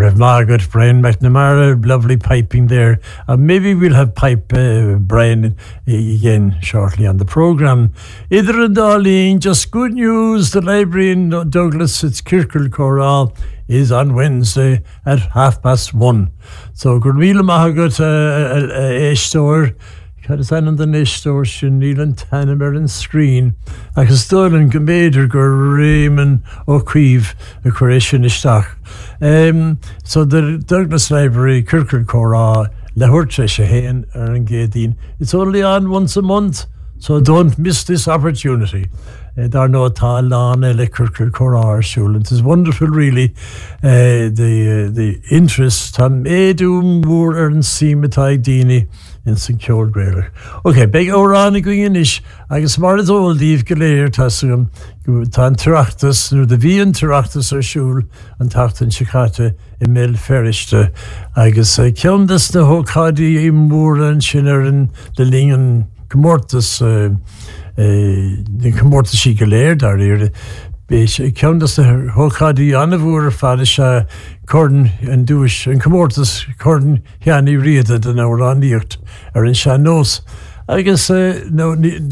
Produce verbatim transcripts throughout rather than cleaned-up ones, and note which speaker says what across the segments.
Speaker 1: Rev Margaret, Brian McNamara, lovely piping there. And maybe we'll have pipe uh, Brian again shortly on the programme. Either and Darlene, just good news. The library in Douglas, it's Kirkle Choral, is on Wednesday at half past one. So good meal Mahagut Eistor. Cadsan an den Eistor sin Nílan Tanner and Screen. Agus Dolan Gambeder gur Raymond O'Keefe a Croatian Ishtach. Um, so the Douglas Library, Kirkle Choral, Lahortre Shahan and Gadeen. It's only on once a month, so don't miss this opportunity. Uh, there are no Talan, Kirkle Choral Shul. It is wonderful, really. Uh, the uh, the interest on Edu Moore and Simatai Dini in Saint Kjord Gaelic. Okay, big Orani going in ish. I guess more as old Eve Galair Tassum, Tan Teractus, no the Vian Teractus or Shul, and Tartan Chicata, Emil Ferishte. I guess I count this the Hokadi, Moore and Shinner and the Lingen Comortus, uh, the Comortus Shigalair, there. Count us the Hokadi Anavur Fadisha Corden and Duish and Comortus Corden Hiani Rieda than our Randiert or in Shanos. I guess uh, no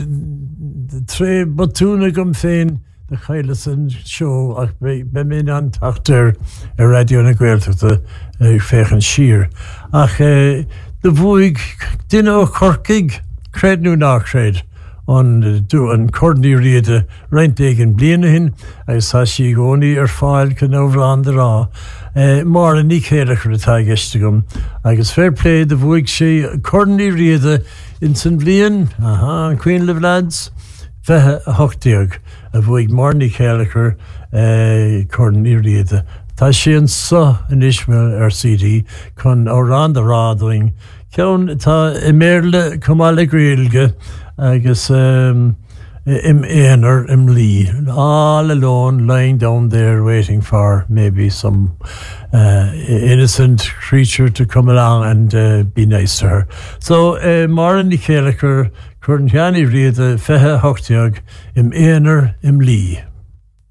Speaker 1: the tre Batuna Gumfane the Kylison show ach be min an tachter a radio na gwelt the fechen sheer. Ach the Vuig Dino Corkig cred nu nachred. On do an Courtney read a rent again blinahin. I saw she goni or file can over on the raw. Uh, more a nick here for the tagestigum. I guess fair play the week she Courtney read in Saint Blian. Aha, Queen Live lads. Fehe a hochtiag a week more nick here uh Courtney read. Tashi and so an Ishmael or C D con around the raw doing. Count ta emerle kamale grilge. I guess um, im Aner, im Lee, all alone, lying down there waiting for maybe some uh, innocent creature to come along and uh, be nice to her. So, uh, Mara Nicalaker, Curtin Hiani Rieda, Fehe Hochtiag, im Aner, im Lee.